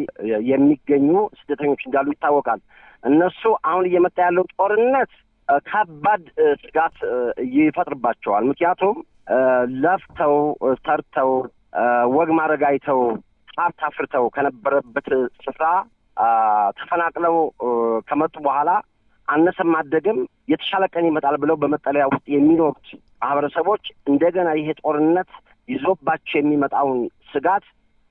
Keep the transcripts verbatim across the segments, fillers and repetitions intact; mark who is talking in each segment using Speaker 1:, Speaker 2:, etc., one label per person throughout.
Speaker 1: የሚገኙ ስደተኞች እንዳሉ ይታወቃል። እነሱ አሁን እየመጣ ያለው ጦርነት ከባድ ስጋት ይፈጥርባቸዋል። ምክንያቱም ለፍተው ሰርተው ወግ ማድረግ አይተው ሀብት አፍርተው ከነበረበት ስፍራ ተፈናቅለው ከመጡ በኋላ አነሰም አደገም የተሻለ ቀን ይመጣል ብለው በመጠለያ ውስጥ የሚኖሩት ማህበረሰቦች እንደገና ይሄ ጦርነት ይዞባቸው የሚመጣውን ስጋት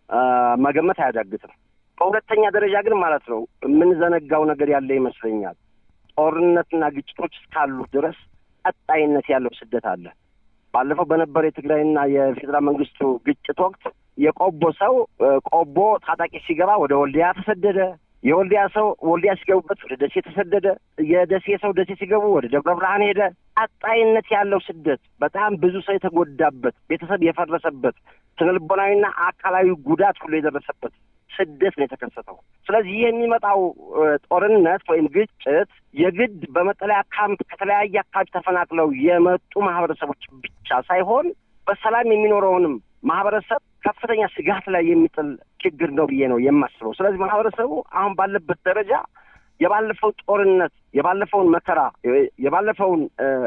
Speaker 1: መገመት አያዳግትም። በሁለተኛ ደረጃ ግን ማለት ነው የምንዘነጋው ነገር ያለ ይመስለኛል። ጦርነትና ግጭቶች እስካሉ ድረስ ቀጣይነት ያለው ስደት አለ። ባለፈው በነበረ የትግራይና የፌደራል መንግስቱ ግጭት ወቅት የቆቦ ሰው ቆቦ ታጣቂ ሲገባ ወደ ወልዲያ ተሰደደ። የወልዲያ ሰው ወልዲያ ሲገቡበት ወደ ደሴ ተሰደደ። የደሴ ሰው ደሴ ሲገቡ ወደ ደብረ ብርሃን ሄደ። ቀጣይነት ያለው ስደት በጣም ብዙ ሰው የተጎዳበት፣ ቤተሰብ የፈረሰበት፣ ስነልቦናዊና አካላዊ ጉዳት ሁሉ የደረሰበት ስደት ነው የተከሰተው። ስለዚህ የሚመጣው ጦርነት ወይም ግጭት የግድ በመጠለያ ካምፕ ከተለያየ አካባቢ ተፈናቅለው የመጡ ማህበረሰቦች ብቻ ሳይሆን በሰላም የሚኖረውንም ማህበረሰብ ከፍተኛ ስጋት ላይ የሚጥል ችግር ነው ብዬ ነው የማስበው። ስለዚህ ማህበረሰቡ አሁን ባለበት ደረጃ የባለፈው ጦርነት፣ የባለፈውን መከራ፣ የባለፈውን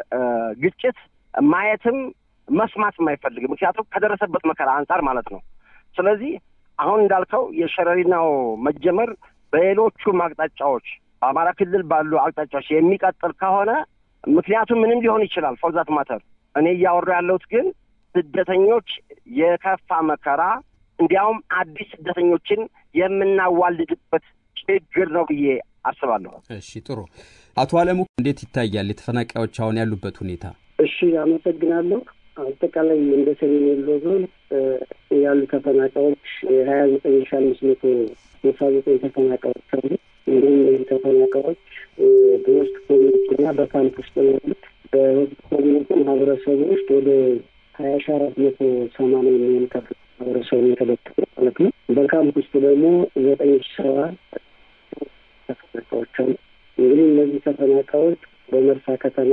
Speaker 1: ግጭት ማየትም መስማትም አይፈልግም። ምክንያቱም ከደረሰበት መከራ አንጻር ማለት ነው። ስለዚህ አሁን እንዳልከው የሸረሪናው መጀመር በሌሎቹ አቅጣጫዎች በአማራ ክልል ባሉ አቅጣጫዎች የሚቀጥል ከሆነ ምክንያቱም ምንም ሊሆን ይችላል ፎርዛት ማተር እኔ እያወራሁ ያለሁት ግን ስደተኞች የከፋ መከራ እንዲያውም አዲስ ስደተኞችን የምናዋልድበት ችግር ነው ብዬ አስባለሁ።
Speaker 2: እሺ ጥሩ። አቶ አለሙ እንዴት ይታያል የተፈናቃዮች አሁን ያሉበት ሁኔታ?
Speaker 3: እሺ አመሰግናለሁ። አጠቃላይ እንደ ሰሜን ወሎ ዞን ያሉ ተፈናቃዮች ሀያ ዘጠኝ ሺህ አምስት መቶ ስልሳ ዘጠኝ ተፈናቃዮች አሉ። እነዚህ ተፈናቃዮች በውስጥ ኮሚኒቲና በካምፕ ውስጥ ያሉት በውስጥ ኮሚኒቲ ማህበረሰቡ ውስጥ ወደ ሀያ ሺህ አራት መቶ ሰማንያ የሚሆኑ ማህበረሰቡ የተበተኑ ማለት ነው። በካምፕ ውስጥ ደግሞ ዘጠኝ ሺህ ሰባ ተፈናቃዮች አሉ። እንግዲህ እነዚህ ተፈናቃዮች በመርሳ ከተማ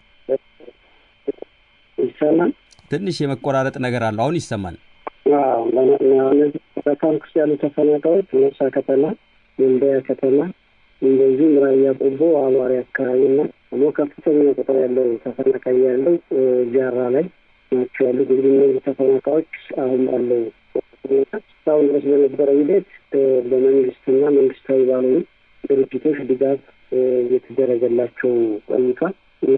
Speaker 3: ይሰማል።
Speaker 2: ትንሽ የመቆራረጥ ነገር አለ። አሁን ይሰማል?
Speaker 3: አዎ። ለነዚህ በካምፕ ውስጥ ያሉ ተፈናቃዮች መርሳ ከተማ፣ ወልዲያ ከተማ፣ እንደዚህ ራያ ቆቦ፣ አዋሪ አካባቢና ደግሞ ከፍተኛ ቁጥር ያለው ተፈናቃይ ያለው ጃራ ላይ ናቸው ያሉት። እንግዲህ እነዚህ ተፈናቃዮች አሁን ባለው እስካሁን ድረስ በነበረው ሂደት በመንግስትና መንግስታዊ ባልሆኑ ድርጅቶች ድጋፍ እየተደረገላቸው ቆይቷል።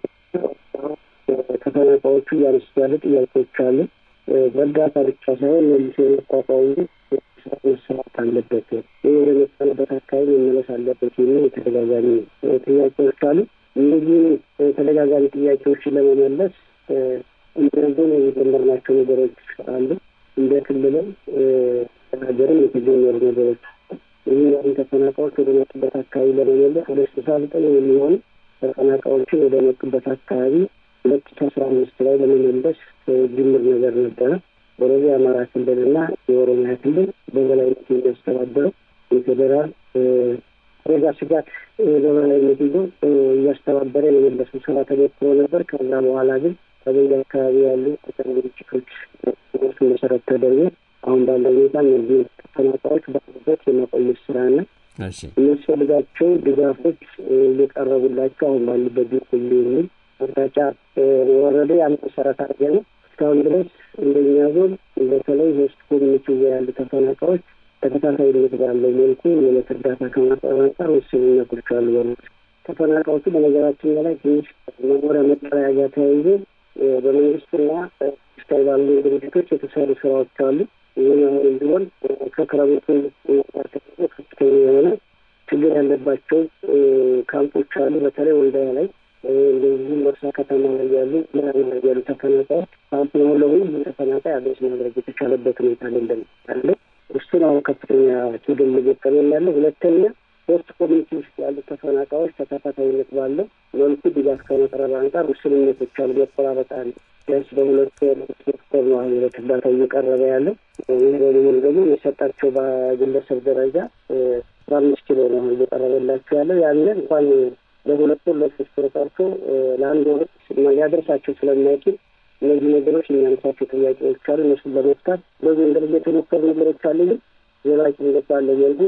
Speaker 3: ተፈናቃዮቹ ያነሱ ያሉ ጥያቄዎች አሉ። በእርዳታ ብቻ ሳይሆን መልሶ የመቋቋሙ መሰራት አለበት፣ ወደ መጣበት አካባቢ መመለስ አለበት የሚሉ የተደጋጋሚ ጥያቄዎች አሉ። እነዚህ ተደጋጋሚ ጥያቄዎችን ለመመለስ እንደዚህ የጀመርናቸው ነገሮች አሉ። እንደ ክልልም ሀገርም የተጀመሩ ነገሮች እነዚህ ተፈናቃዮች ወደ መጡበት አካባቢ ለመመለስ ወደ ስልሳ ዘጠኝ የሚሆኑ ተፈናቃዮችን ወደ መጡበት አካባቢ ሁለት ሺህ አስራ አምስት ላይ ለመመለስ ጅምር ነገር ነበረ። ወደዚህ የአማራ ክልልና የኦሮሚያ ክልል በበላይነት የሚያስተባብረው የፌዴራል አደጋ ስጋት በበላይነት ይዞ እያስተባበረ የመለሱ ስራ ተሞክሮ ነበር። ከዛ በኋላ ግን በዚህ አካባቢ ያሉ ግጭቶች መሰረት ተደርጎ አሁን ባለው ሁኔታ እነዚህ ተፈናቃዮች ባሉበት የመቆየት ስራና የሚያስፈልጋቸው ድጋፎች እየቀረቡላቸው አሁን ባሉበት ጊዜ የሚል አቅጣጫ ወረደ ያን መሰረት አድርገን እስካሁን ድረስ እንደኛ ዞን በተለይ ሆስት ኮሚኒቲ ያሉ ተፈናቃዮች ተከታታይነት ባለው መልኩ የዕለት እርዳታ ከማቅረብ አንጻር ውስንነቶች አሉ። ተፈናቃዮቹ በነገራችን ላይ ትንሽ መኖሪያ መጠለያ ጋር ተያይዞ በመንግስትና ስታይል ባሉ ድርጅቶች የተሰሩ ስራዎች አሉ። ይህን አሁን እንዲሆን ከክረምቱ ከፍተኛ የሆነ ችግር ያለባቸው ካምፖች አሉ። በተለይ ወልዲያ ላይ እንደዚህ መርሳ ከተማ ላይ ያሉ ምናምን ላይ ያሉ ተፈናቃዮች ካምፕ ነው ለሁሉ ተፈናቃይ አዲስ ማድረግ የተቻለበት ሁኔታ አይደለም አለ። እሱ ነው ከፍተኛ ችግር እየገጠመን ያለው። ሁለተኛ ሶስት ኮሚኒቲ ውስጥ ያሉ ተፈናቃዮች ተከታታይነት ባለው መልኩ ድጋፍ ከመቅረብ አንጻር ውስንነቶች አሉ። መቆራረጥ አለ። ቢያንስ በሁለት ሴክተር ነው አሁን እርዳታ እየቀረበ ያለው። ይህ ደግሞ ደግሞ የሰጣቸው በግለሰብ ደረጃ አስራ አምስት ኪሎ ነው እየቀረበላቸው ያለው። ያንን እንኳን ለሁለት ወር ለሶስት ወር ቀርቶ ለአንድ ወር ሊያደርሳቸው ስለማይችል እነዚህ ነገሮች የሚያነሳቸው ጥያቄዎች አሉ። እነሱን ለመፍታት በዚህ እንደዚህ የተሞከሩ ነገሮች አሉ። ግን ዘላቂነት ባለው መልኩ